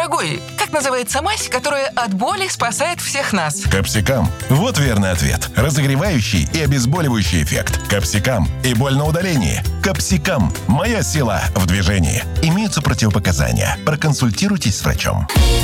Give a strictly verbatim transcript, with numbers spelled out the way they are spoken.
Дорогой, как называется мазь, которая от боли спасает всех нас? Капсикам. Вот верный ответ. Разогревающий и обезболивающий эффект. Капсикам. И боль на удалении. Капсикам. Моя сила в движении. Имеются противопоказания. Проконсультируйтесь с врачом.